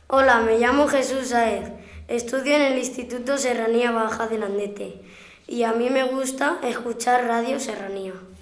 Hola, me llamo Jesús Saez. Estudio en el Instituto Serranía Baja de Landete y a mí me gusta escuchar Radio Serranía.